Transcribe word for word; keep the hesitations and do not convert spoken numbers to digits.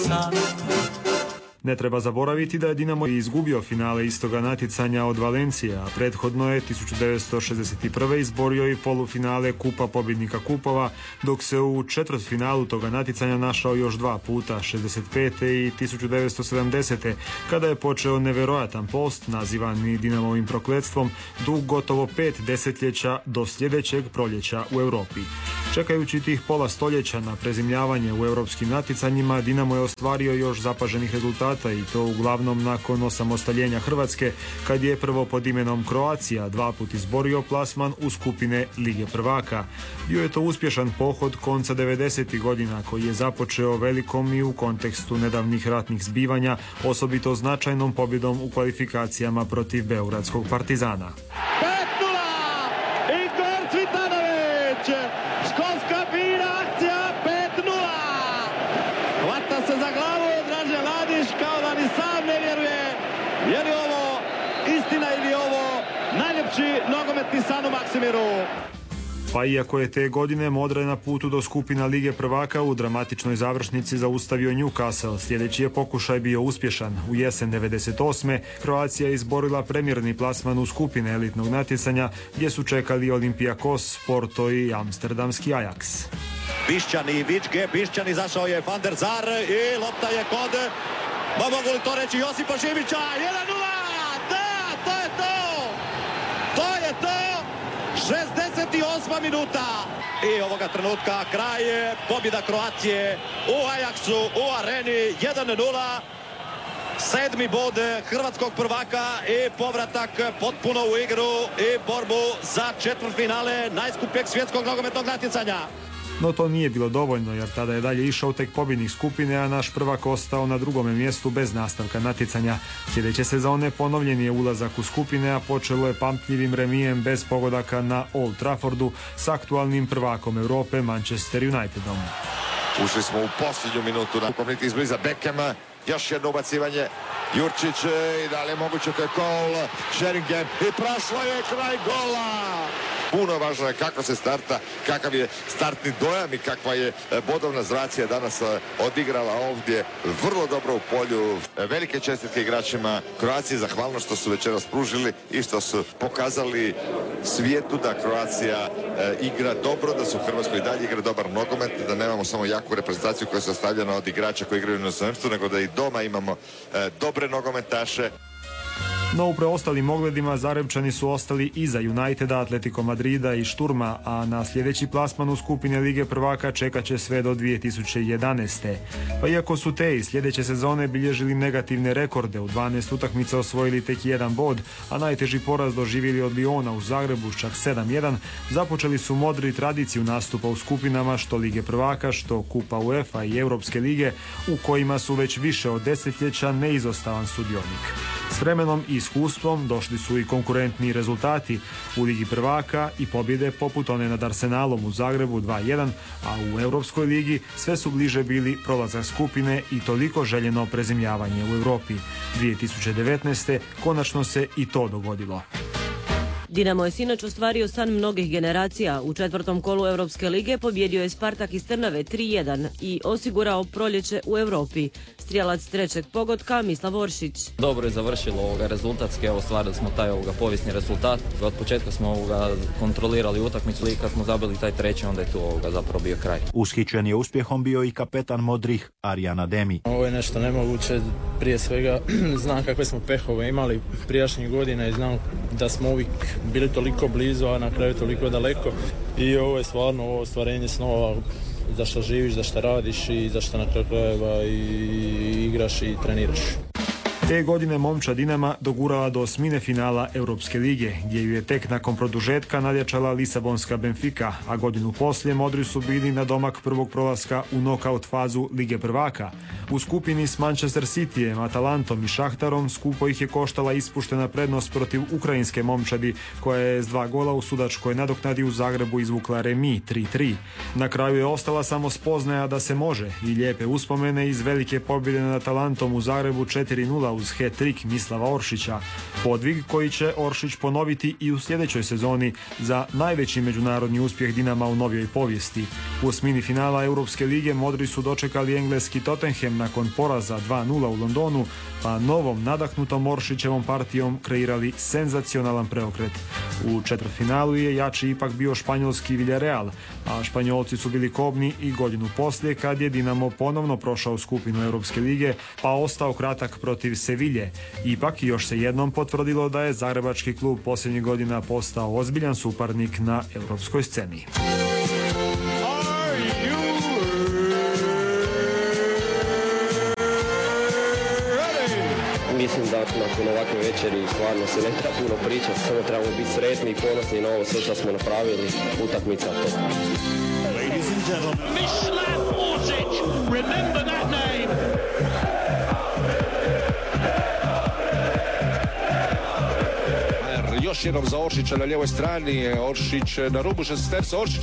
san. Ne treba zaboraviti da je Dinamo izgubio finale istoga natjecanja od Valencije, a prethodno je tisuću devetsto šezdeset prve izborio i polufinale Kupa pobjednika kupova, dok se u četvrtfinalu toga natjecanja našao još dva puta, šezdeset pete i tisuću devetsto sedamdesete kada je počeo nevjerojatan post, nazivani Dinamovim prokletstvom, dug gotovo pet desetljeća do sljedećeg proljeća u Europi. Čekajući tih pola stoljeća na prezimljavanje u europskim natjecanjima, Dinamo je ostvario još zapaženih rezultata i to uglavnom nakon osamostaljenja Hrvatske, kad je prvo pod imenom Croatia dva put izborio plasman u skupine Lige prvaka. Bio je to uspješan pohod konca devedesetih godina koji je započeo velikom i u kontekstu nedavnih ratnih zbivanja, osobito značajnom pobjedom u kvalifikacijama protiv beogradskog Partizana. pet nula! Igor Cvitanović! Školska fina akcija, pet nula! Hvata se za glavu Dražen Ladić kao da ni sam ne vjeruje. Je li ovo istina ili je ovo najljepši nogometni san u Maksimiru? Pa iako je te godine Modra na putu do skupina Lige prvaka u dramatičnoj završnici zaustavio Newcastle, sljedeći je pokušaj bio uspješan. U jesen devedeset osme Croatia je izborila premjerni plasman u skupine elitnog natjecanja gdje su čekali Olympiakos, Porto i amsterdamski Ajax. Bišćani, Vičke, Bišćani, zašao je Van der Sar i lopta je kod, pa mogu li to reći, Josipa Šimića, jedan nula! Da, to je to! To je to! šezdeset osma minuta i ovoga trenutka kraj je pobjeda Kroacije u Ajaxu, u areni, jedan nula. Sedmi bod hrvatskog prvaka i povratak potpuno u igru i borbu za četvrtfinale najskupljeg svjetskog nogometnog natjecanja. No to nije bilo dovoljno jer tada je dalje išao tek pobjednik skupine, a naš prvak ostao na drugome mjestu bez nastavka natjecanja. Sljedeće sezone ponovljen je ulazak u skupine, a počelo je pamtljivim remijem bez pogodaka na Old Traffordu s aktualnim prvakom Europe Manchester Unitedom. Ušli smo u posljednju minutu na ukomniti izbliza Beckhama, još jedno ubacivanje, Jurčić i da li je moguće, to je gol, Sheringham i prošlo je kraj gola. Puno važno je kako se starta, kakav je startni dojam i kakva je bodovna zracija danas odigrala ovdje. Vrlo dobro u polju. Velike čestitke igračima Kroacije, zahvalno što su večeras pružili i što su pokazali svijetu da Kroacija e, igra dobro, da su u Hrvatskoj i dalje igra dobar nogomet, da nemamo samo jaku reprezentaciju koja se sastavljena od igrača koji igraju na inozemstvu, nego da i doma imamo e, dobre nogometaše. No u preostalim ogledima Zarebčani su ostali iza Uniteda, Atletico Madrida i Šturma, a na sljedeći plasman u skupine Lige prvaka čekat će sve do dvije tisuće jedanaeste. Pa iako su te i sljedeće sezone bilježili negativne rekorde, u dvanaest utakmica osvojili tek jedan bod, a najteži poraz doživjeli od Liona u Zagrebu čak sedam jedan, započeli su Modri tradiciju nastupa u skupinama što Lige prvaka, što Kupa UEFA i Europske lige, u kojima su već više od desetljeća neizostavan sudionik. S vremenom i iskustvom došli su i konkurentni rezultati u Ligi prvaka i pobjede poput one nad Arsenalom u Zagrebu dva jedan, a u Europskoj ligi sve su bliže bili prolazak skupine i toliko željeno prezimljavanje u Europi. dvije tisuće devetnaeste konačno se i to dogodilo. Dinamo je sinoć ostvario san mnogih generacija. U četvrtom kolu Europske lige pobjedio je Spartak iz Trnave tri jedan i osigurao proljeće u Europi. Strijelac trećeg pogotka Mislav Oršić. Dobro je završilo ovoga rezultatski, evo stvarili smo taj ovoga povijesni rezultat. Od početka smo ovoga kontrolirali utakmicu i kad smo zabili taj treći, onda je tu ovoga zapravo bio kraj. Ushićen je uspjehom bio i kapetan Modrih Arjan Ademi. Ovo je nešto nemoguće, prije svega znam kakve smo pehove imali prijašnjih godina i znam da smo uvijek bili toliko blizu, a na kraju toliko daleko i ovo je stvarno ovo ostvarenje snova za što živiš, za što radiš i za što na kraju krajeva i igraš i treniraš. Te godine momča Dinama dogurala do osmine finala Europske lige, gdje ju je tek nakon produžetka nadjačala Lisabonska Benfica, a godinu poslije Modri su bili na domak prvog prolaska u nokaut fazu Lige prvaka. U skupini s Manchester Cityjem, Atalantom i Šahtarom skupo ih je koštala ispuštena prednost protiv ukrajinske momčadi, koja je s dva gola u sudačkoj nadoknadi u Zagrebu izvukla remi tri tri. Na kraju je ostala samo spoznaja da se može i lijepe uspomene iz velike pobjede nad Atalantom u Zagrebu četiri nula uz hat-trick Mislava Oršića. Podvig koji će Oršić ponoviti i u sljedećoj sezoni za najveći međunarodni uspjeh Dinama u novijoj povijesti. U osmini finala Europske lige Modri su dočekali engleski Tottenham dan nakon poraza dva nula u Londonu, pa novom nadahnutom Oršićevom partijom kreirali senzacionalan preokret. U četvrtfinalu je jači ipak bio španjolski Villarreal, a Španjolci su bili kobni i godinu poslije kad je Dinamo ponovno prošao skupinu Europske lige, pa ostao kratak protiv Sevilje. Ipak još se jednom potvrdilo da je zagrebački klub posljednjih godina postao ozbiljan suparnik na europskoj sceni. Mislim da nakon ovakve večeri stvarno se ne treba puno pričati, samo trebamo biti sretni i ponosni na ovo sve što smo napravili, utakmica to. Ladies and gentlemen, Mislav Oršić, remember that name. Još jednom za Oršića na lijevoj strani, Oršić na rubu šesterca, Oršić